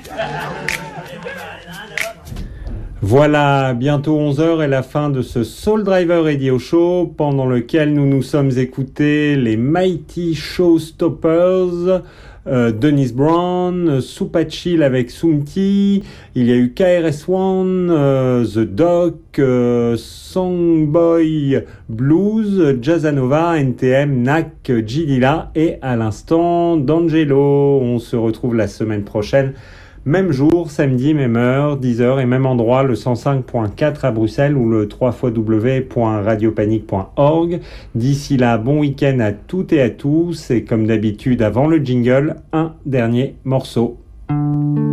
Voilà, bientôt 11h et la fin de ce Soul Driver Radio Show, pendant lequel nous nous sommes écoutés les Mighty Showstoppers, Dennis Brown, Super Chill avec Sumti, il y a eu KRS-One, The Doc, Songboy Blues, Jazzanova, NTM, Nak, Gidila et à l'instant D'Angelo. On se retrouve la semaine prochaine. Même jour, samedi, même heure, 10h et même endroit, le 105.4 à Bruxelles ou le www.radiopanique.org. D'ici là, bon week-end à toutes et à tous et comme d'habitude, avant le jingle, un dernier morceau.